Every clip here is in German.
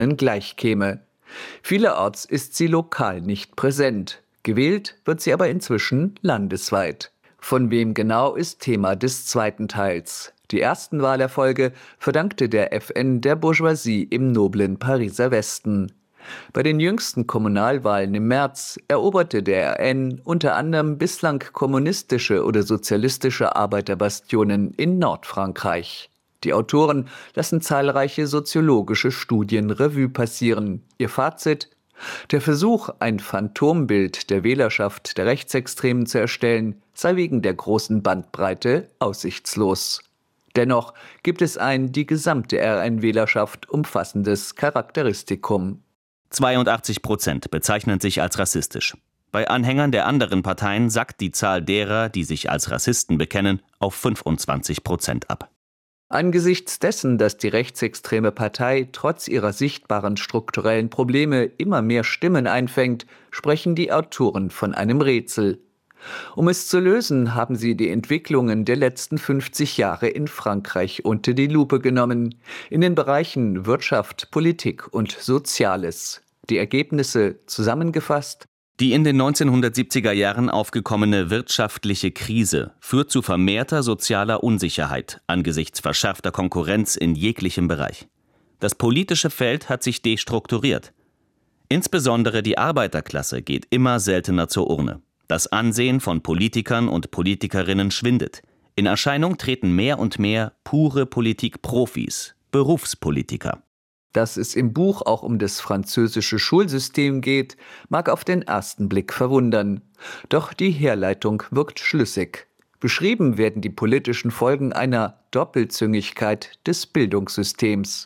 gleichkäme. Vielerorts ist sie lokal nicht präsent. Gewählt wird sie aber inzwischen landesweit. Von wem genau ist Thema des zweiten Teils. Die ersten Wahlerfolge verdankte der FN der Bourgeoisie im noblen Pariser Westen. Bei den jüngsten Kommunalwahlen im März eroberte der RN unter anderem bislang kommunistische oder sozialistische Arbeiterbastionen in Nordfrankreich. Die Autoren lassen zahlreiche soziologische Studien Revue passieren. Ihr Fazit: Der Versuch, ein Phantombild der Wählerschaft der Rechtsextremen zu erstellen, sei wegen der großen Bandbreite aussichtslos. Dennoch gibt es ein die gesamte RN-Wählerschaft umfassendes Charakteristikum. 82% bezeichnen sich als rassistisch. Bei Anhängern der anderen Parteien sackt die Zahl derer, die sich als Rassisten bekennen, auf 25% ab. Angesichts dessen, dass die rechtsextreme Partei trotz ihrer sichtbaren strukturellen Probleme immer mehr Stimmen einfängt, sprechen die Autoren von einem Rätsel. Um es zu lösen, haben sie die Entwicklungen der letzten 50 Jahre in Frankreich unter die Lupe genommen, in den Bereichen Wirtschaft, Politik und Soziales. Die Ergebnisse zusammengefasst: Die in den 1970er Jahren aufgekommene wirtschaftliche Krise führt zu vermehrter sozialer Unsicherheit angesichts verschärfter Konkurrenz in jeglichem Bereich. Das politische Feld hat sich destrukturiert. Insbesondere die Arbeiterklasse geht immer seltener zur Urne. Das Ansehen von Politikern und Politikerinnen schwindet. In Erscheinung treten mehr und mehr pure Politikprofis, Berufspolitiker. Dass es im Buch auch um das französische Schulsystem geht, mag auf den ersten Blick verwundern. Doch die Herleitung wirkt schlüssig. Beschrieben werden die politischen Folgen einer Doppelzüngigkeit des Bildungssystems.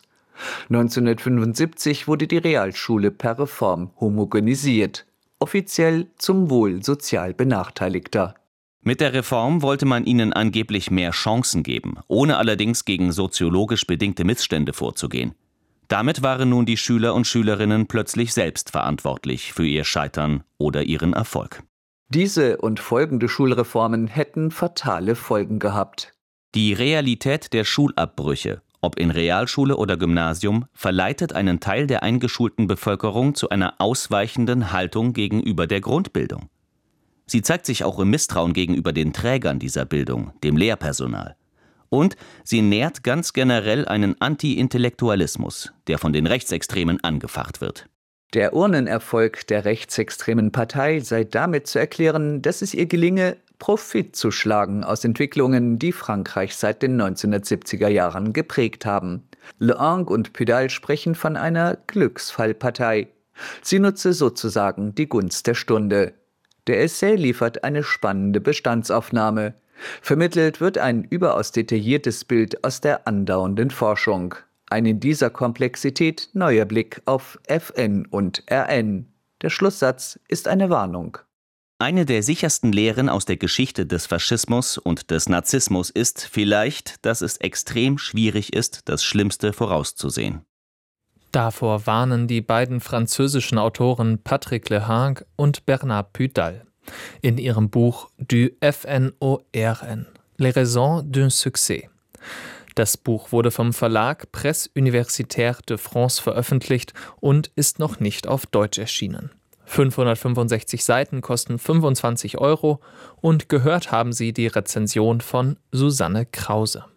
1975 wurde die Realschule per Reform homogenisiert. Offiziell zum Wohl sozial Benachteiligter. Mit der Reform wollte man ihnen angeblich mehr Chancen geben, ohne allerdings gegen soziologisch bedingte Missstände vorzugehen. Damit waren nun die Schüler und Schülerinnen plötzlich selbst verantwortlich für ihr Scheitern oder ihren Erfolg. Diese und folgende Schulreformen hätten fatale Folgen gehabt. Die Realität der Schulabbrüche, ob in Realschule oder Gymnasium, verleitet einen Teil der eingeschulten Bevölkerung zu einer ausweichenden Haltung gegenüber der Grundbildung. Sie zeigt sich auch im Misstrauen gegenüber den Trägern dieser Bildung, dem Lehrpersonal. Und sie nährt ganz generell einen Anti-Intellektualismus, der von den Rechtsextremen angefacht wird. Der Urnenerfolg der rechtsextremen Partei sei damit zu erklären, dass es ihr gelinge, Profit zu schlagen aus Entwicklungen, die Frankreich seit den 1970er Jahren geprägt haben. Le Ang und Pudal sprechen von einer Glücksfallpartei. Sie nutze sozusagen die Gunst der Stunde. Der Essay liefert eine spannende Bestandsaufnahme. Vermittelt wird ein überaus detailliertes Bild aus der andauernden Forschung. Ein in dieser Komplexität neuer Blick auf FN und RN. Der Schlusssatz ist eine Warnung. Eine der sichersten Lehren aus der Geschichte des Faschismus und des Nazismus ist vielleicht, dass es extrem schwierig ist, das Schlimmste vorauszusehen. Davor warnen die beiden französischen Autoren Patrick Lehang und Bernard Pudal in ihrem Buch Du FN au RN, Les raisons d'un succès. Das Buch wurde vom Verlag Presse Universitaire de France veröffentlicht und ist noch nicht auf Deutsch erschienen. 565 Seiten kosten 25 € und gehört haben Sie die Rezension von Susanne Krause.